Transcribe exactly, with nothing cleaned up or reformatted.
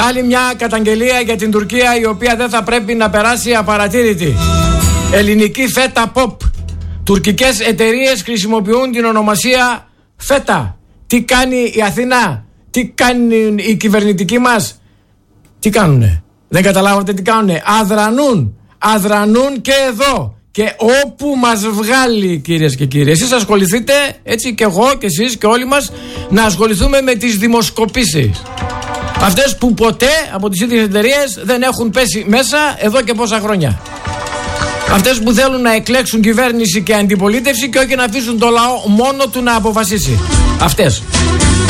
Άλλη μια καταγγελία για την Τουρκία, η οποία δεν θα πρέπει να περάσει απαρατήρητη. Ελληνική φέτα pop. Τουρκικές εταιρείες χρησιμοποιούν την ονομασία φέτα. Τι κάνει η Αθήνα? Τι κάνουν οι κυβερνητικοί μας? Τι κάνουνε? Δεν καταλάβατε τι κάνουνε? Αδρανούν. Αδρανούν και εδώ. Και όπου μας βγάλει, κυρίες και κύριοι. Εσείς ασχοληθείτε, έτσι και εγώ και εσείς και όλοι μας, να ασχοληθούμε με τις δημοσκοπήσεις. Αυτές που ποτέ από τις ίδιες εταιρείες δεν έχουν πέσει μέσα εδώ και πόσα χρόνια. Αυτές που θέλουν να εκλέξουν κυβέρνηση και αντιπολίτευση και όχι να αφήσουν το λαό μόνο του να αποφασίσει. Αυτές.